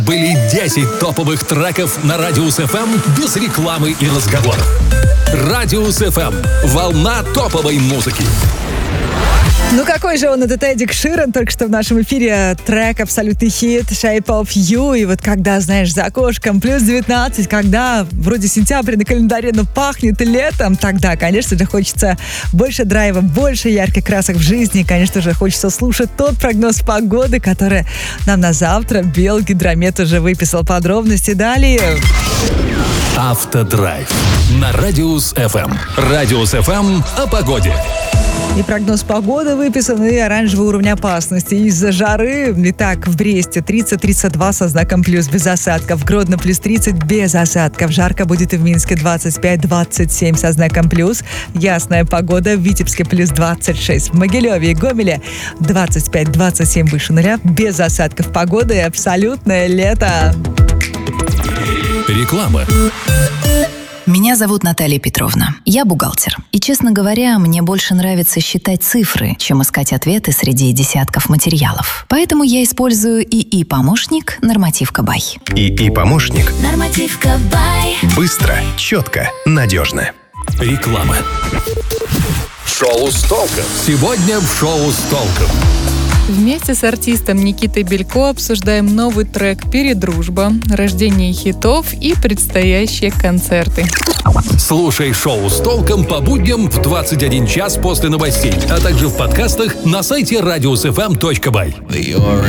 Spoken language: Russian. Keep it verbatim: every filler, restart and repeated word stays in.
Были десять топовых треков на Радиус эф эм без рекламы и разговоров. Радиус эф эм. Волна топовой музыки. Ну какой же он, этот Эдик Ширан, только что в нашем эфире трек абсолютный хит Shape of You. И вот когда, знаешь, за окошком плюс девятнадцать, когда вроде сентябрь на календаре, но пахнет летом, тогда, конечно же, хочется больше драйва, больше ярких красок в жизни. И, конечно же, хочется слушать тот прогноз погоды, который нам на завтра Белгидромет уже выписал. Подробности далее. Автодрайв на Радиус эф эм. Радиус эф эм о погоде. И прогноз погоды выписан, и оранжевый уровень опасности из-за жары. Итак, в Бресте тридцать тридцать два со знаком плюс без осадков. В Гродно плюс тридцать без осадков. Жарко будет и в Минске двадцать пять двадцать семь со знаком плюс. Ясная погода. В Витебске плюс двадцать шесть. В Могилеве и Гомеле двадцать пять двадцать семь выше нуля. Без осадков погоды и абсолютное лето. Реклама. Меня зовут Наталья Петровна. Я бухгалтер. И, честно говоря, мне больше нравится считать цифры, чем искать ответы среди десятков материалов. Поэтому я использую ИИ-помощник «Нормативка Бай». ИИ-помощник. Нормативка Бай. Быстро, четко, надежно. Реклама. Шоу с толком. Сегодня в шоу с толком. Вместе с артистом Никитой Белько обсуждаем новый трек «Передружба», рождение хитов и предстоящие концерты. Слушай шоу с толком по будням в двадцать один час после новостей, а также в подкастах на сайте радиус эф эм точка бай.